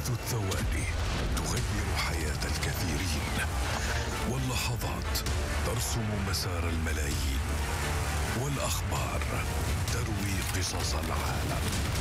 منذ الثواني تغير حياة الكثيرين، واللحظات ترسم مسار الملايين، والأخبار تروي قصص العالم.